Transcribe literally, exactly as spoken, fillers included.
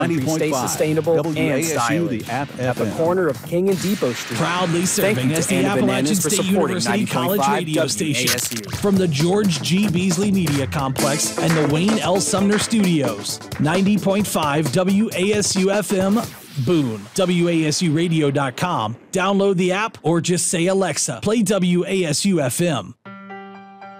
Stay sustainable and stylish. The app At the corner of King and Depot Street. Proudly serving as the Appalachian State University College radio station. From the George G. Beasley Media Complex and the Wayne L. Sumner Studios. ninety point five W A S U F M, Boone. W A S U radio dot com. Download the app or just say, Alexa, play W A S U F M.